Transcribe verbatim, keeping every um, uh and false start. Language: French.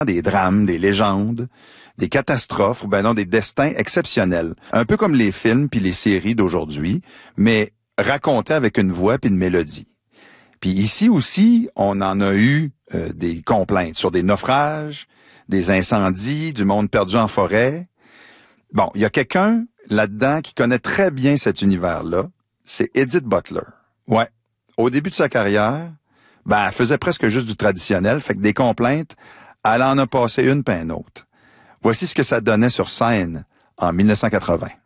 des drames, des légendes, des catastrophes ou ben non, des destins exceptionnels. Un peu comme les films puis les séries d'aujourd'hui, mais racontés avec une voix puis une mélodie. Puis ici aussi, on en a eu euh, des complaintes sur des naufrages, des incendies, du monde perdu en forêt. Bon, il y a quelqu'un là-dedans qui connaît très bien cet univers-là, c'est Edith Butler. Ouais. Au début de sa carrière, ben, elle faisait presque juste du traditionnel, fait que des complaintes, elle en a passé une puis une autre. Voici ce que ça donnait sur scène en mille neuf cent quatre-vingts.